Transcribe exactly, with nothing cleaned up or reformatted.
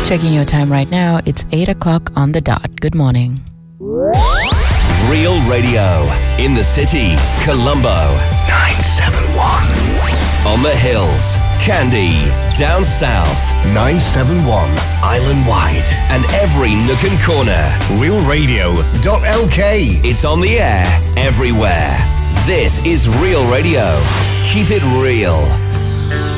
Checking your time right now, it's eight o'clock on the dot. Good morning. Real Radio. In the city, Colombo. nine seven one. On the hills, Kandy. Down south, nine seven one. Island wide. And every nook and corner. real radio dot l k. It's on the air everywhere. This is Real Radio. Keep it real.